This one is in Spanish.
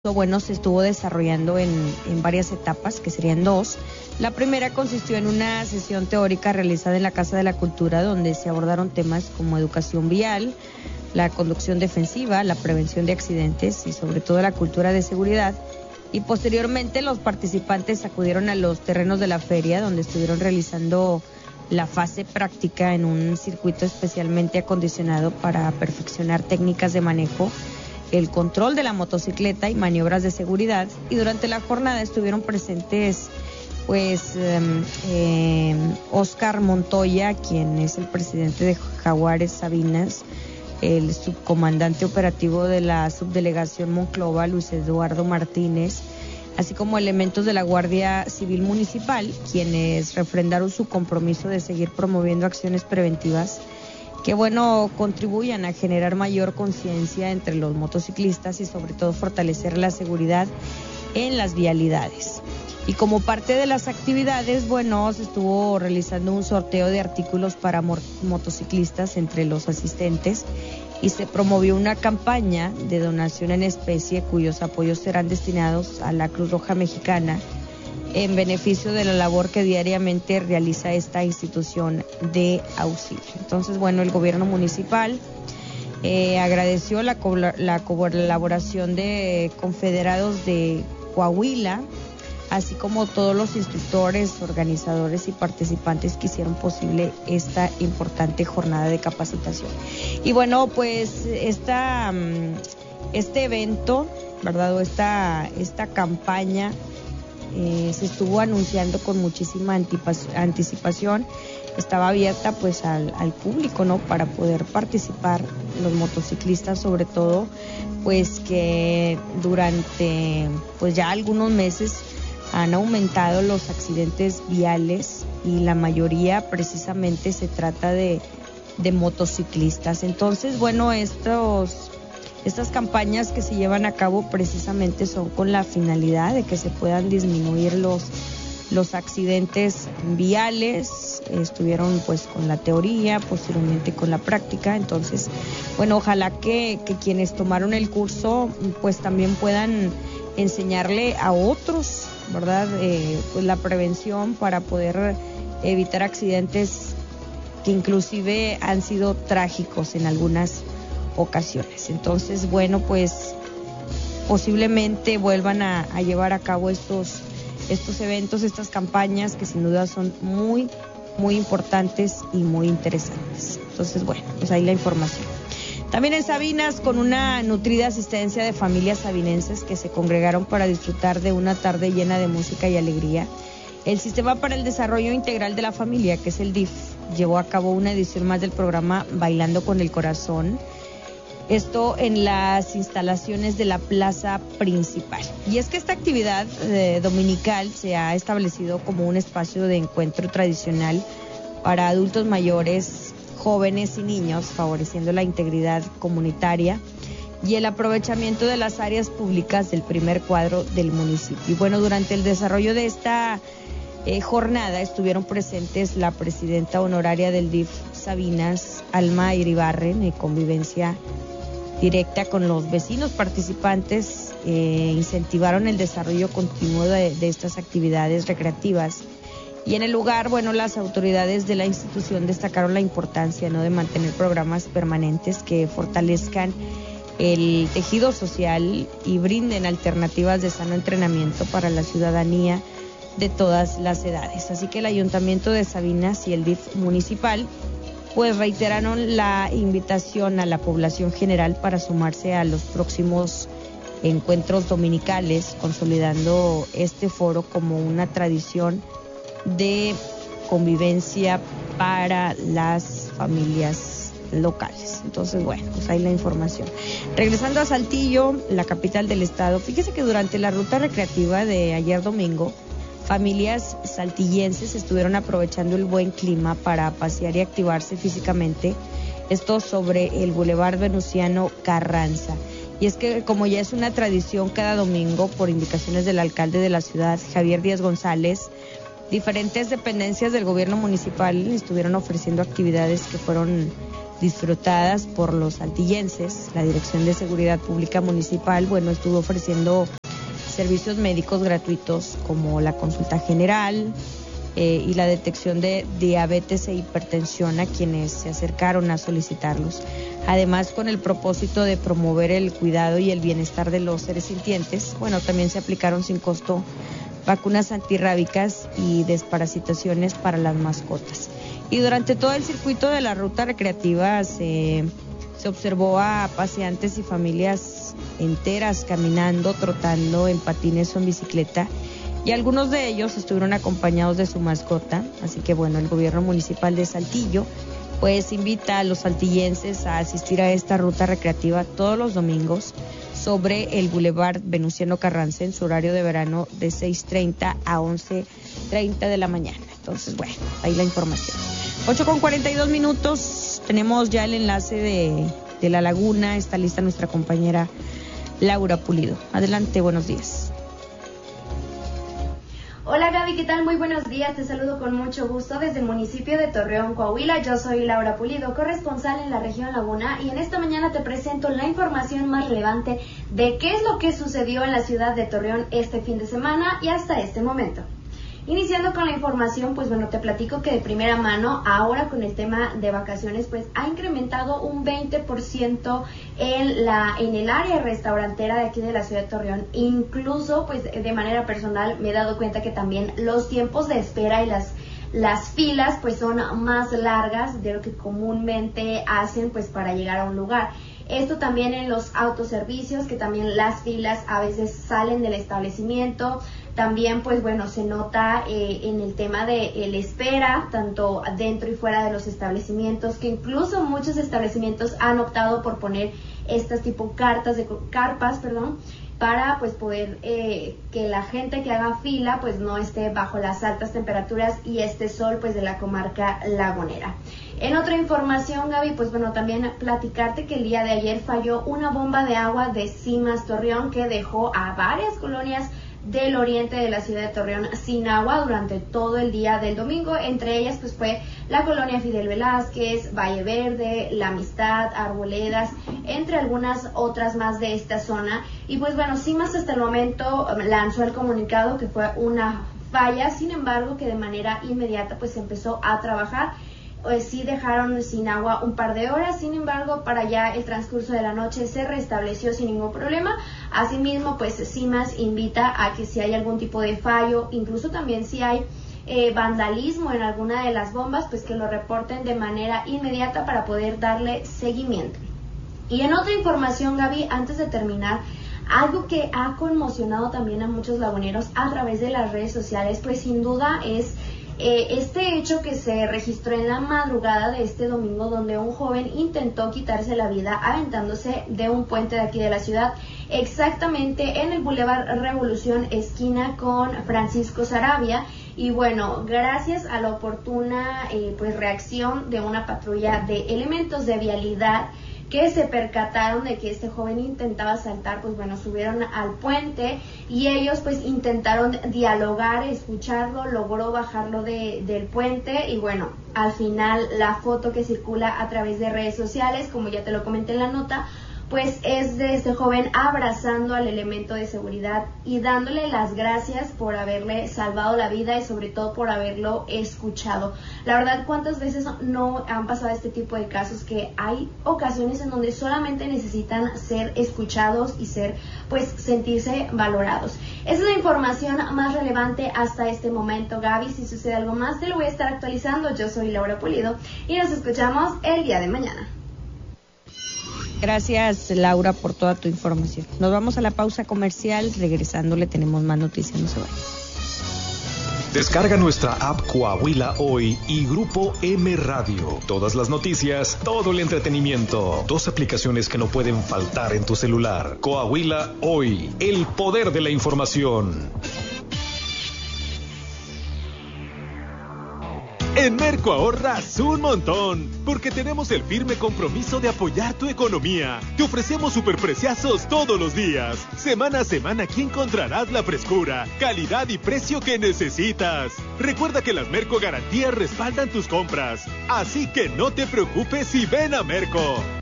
Bueno, se estuvo desarrollando en varias etapas, que serían dos. La primera consistió en una sesión teórica realizada en la Casa de la Cultura, donde se abordaron temas como educación vial, la conducción defensiva, la prevención de accidentes y sobre todo la cultura de seguridad. Y posteriormente los participantes acudieron a los terrenos de la feria, donde estuvieron realizando la fase práctica en un circuito especialmente acondicionado para perfeccionar técnicas de manejo, el control de la motocicleta y maniobras de seguridad. Y durante la jornada estuvieron presentes Oscar Montoya, quien es el presidente de Jaguares Sabinas, el subcomandante operativo de la subdelegación Monclova, Luis Eduardo Martínez, así como elementos de la Guardia Civil Municipal, quienes refrendaron su compromiso de seguir promoviendo acciones preventivas que contribuyan a generar mayor conciencia entre los motociclistas y sobre todo fortalecer la seguridad en las vialidades. Y como parte de las actividades, se estuvo realizando un sorteo de artículos para motociclistas entre los asistentes y se promovió una campaña de donación en especie cuyos apoyos serán destinados a la Cruz Roja Mexicana en beneficio de la labor que diariamente realiza esta institución de auxilio. Entonces, el gobierno municipal agradeció la colaboración de confederados de Coahuila, así como todos los instructores, organizadores y participantes que hicieron posible esta importante jornada de capacitación. Y este evento, ¿verdad? O esta campaña se estuvo anunciando con muchísima anticipación. Estaba abierta al público, ¿no? Para poder participar los motociclistas, sobre todo que durante ya algunos meses han aumentado los accidentes viales y la mayoría precisamente se trata de motociclistas. Entonces, estas campañas que se llevan a cabo precisamente son con la finalidad de que se puedan disminuir los accidentes viales. Estuvieron con la teoría, posteriormente con la práctica. Entonces, ojalá que quienes tomaron el curso también puedan enseñarle a otros, ¿verdad? La prevención para poder evitar accidentes que inclusive han sido trágicos en algunas ocasiones. Entonces, posiblemente vuelvan a llevar a cabo estos eventos, estas campañas que sin duda son muy, muy importantes y muy interesantes. Entonces, ahí la información. También en Sabinas, con una nutrida asistencia de familias sabinenses que se congregaron para disfrutar de una tarde llena de música y alegría, el Sistema para el Desarrollo Integral de la Familia, que es el DIF, llevó a cabo una edición más del programa Bailando con el Corazón. Esto en las instalaciones de la plaza principal. Y es que esta actividad dominical se ha establecido como un espacio de encuentro tradicional para adultos mayores, jóvenes y niños, favoreciendo la integridad comunitaria y el aprovechamiento de las áreas públicas del primer cuadro del municipio. Y durante el desarrollo de esta jornada estuvieron presentes la presidenta honoraria del DIF Sabinas, Alma Iribarren, en convivencia directa con los vecinos participantes. Incentivaron el desarrollo continuo de estas actividades recreativas. Y en el lugar, las autoridades de la institución destacaron la importancia, ¿no?, de mantener programas permanentes que fortalezcan el tejido social y brinden alternativas de sano entrenamiento para la ciudadanía de todas las edades. Así que el Ayuntamiento de Sabinas y el DIF municipal reiteraron la invitación a la población general para sumarse a los próximos encuentros dominicales, consolidando este foro como una tradición de convivencia para las familias locales. Entonces, ahí la información. Regresando a Saltillo, la capital del estado, fíjese que durante la ruta recreativa de ayer domingo, familias saltillenses estuvieron aprovechando el buen clima para pasear y activarse físicamente, esto sobre el Boulevard Venustiano Carranza. Y es que, como ya es una tradición cada domingo, por indicaciones del alcalde de la ciudad, Javier Díaz González, diferentes dependencias del gobierno municipal estuvieron ofreciendo actividades que fueron disfrutadas por los saltillenses. La Dirección de Seguridad Pública Municipal, estuvo ofreciendo servicios médicos gratuitos como la consulta general y la detección de diabetes e hipertensión a quienes se acercaron a solicitarlos. Además, con el propósito de promover el cuidado y el bienestar de los seres sintientes, también se aplicaron sin costo vacunas antirrábicas y desparasitaciones para las mascotas. Y durante todo el circuito de la ruta recreativa se observó a paseantes y familias enteras caminando, trotando en patines o en bicicleta, y algunos de ellos estuvieron acompañados de su mascota. Así que el gobierno municipal de Saltillo invita a los saltillenses a asistir a esta ruta recreativa todos los domingos sobre el Boulevard Venustiano Carranza en su horario de verano de 6:30 a 11:30 de la mañana. Entonces, ahí la información. 8:42, tenemos ya el enlace de La Laguna. Está lista nuestra compañera Laura Pulido. Adelante, buenos días. Hola Gaby, ¿qué tal? Muy buenos días, te saludo con mucho gusto desde el municipio de Torreón, Coahuila. Yo soy Laura Pulido, corresponsal en la región Laguna, y en esta mañana te presento la información más relevante de qué es lo que sucedió en la ciudad de Torreón este fin de semana y hasta este momento. Iniciando con la información, te platico que de primera mano, ahora con el tema de vacaciones, ha incrementado un 20% en el área restaurantera de aquí de la ciudad de Torreón. Incluso, de manera personal, me he dado cuenta que también los tiempos de espera y las filas, son más largas de lo que comúnmente hacen, para llegar a un lugar. Esto también en los autoservicios, que también las filas a veces salen del establecimiento. También, se nota en el tema de la espera, tanto dentro y fuera de los establecimientos, que incluso muchos establecimientos han optado por poner estas tipo carpas, para poder que la gente que haga fila no esté bajo las altas temperaturas y este sol de la comarca lagunera. En otra información, Gaby, también platicarte que el día de ayer falló una bomba de agua de CIMAS Torreón que dejó a varias colonias del oriente de la ciudad de Torreón sin agua durante todo el día del domingo. Entre ellas fue la colonia Fidel Velázquez, Valle Verde, La Amistad, Arboledas, entre algunas otras más de esta zona. Y CIMAS hasta el momento lanzó el comunicado que fue una falla, sin embargo que de manera inmediata empezó a trabajar. Sí dejaron sin agua un par de horas, sin embargo para ya el transcurso de la noche se restableció sin ningún problema. Asimismo, CIMAS invita a que si hay algún tipo de fallo, incluso también si hay vandalismo en alguna de las bombas, que lo reporten de manera inmediata para poder darle seguimiento. Y en otra información, Gaby, antes de terminar, algo que ha conmocionado también a muchos laguneros a través de las redes sociales, sin duda es este hecho que se registró en la madrugada de este domingo, donde un joven intentó quitarse la vida aventándose de un puente de aquí de la ciudad, exactamente en el Boulevard Revolución, esquina con Francisco Saravia. Y gracias a la oportuna reacción de una patrulla de elementos de vialidad que se percataron de que este joven intentaba saltar, subieron al puente y ellos intentaron dialogar, escucharlo, logró bajarlo del puente y al final la foto que circula a través de redes sociales, como ya te lo comenté en la nota, es de este joven abrazando al elemento de seguridad y dándole las gracias por haberle salvado la vida y sobre todo por haberlo escuchado. La verdad, ¿cuántas veces no han pasado este tipo de casos que hay ocasiones en donde solamente necesitan ser escuchados y sentirse valorados? Esa es la información más relevante hasta este momento, Gaby. Si sucede algo más, te lo voy a estar actualizando. Yo soy Laura Pulido y nos escuchamos el día de mañana. Gracias, Laura, por toda tu información. Nos vamos a la pausa comercial. Regresando le tenemos más noticias. No se vayan. Descarga nuestra app Coahuila Hoy y Grupo M Radio. Todas las noticias, todo el entretenimiento. 2 aplicaciones que no pueden faltar en tu celular. Coahuila Hoy, el poder de la información. En Merco ahorras un montón, porque tenemos el firme compromiso de apoyar tu economía. Te ofrecemos superpreciazos todos los días. Semana a semana aquí encontrarás la frescura, calidad y precio que necesitas. Recuerda que las Merco Garantías respaldan tus compras, así que no te preocupes y ven a Merco.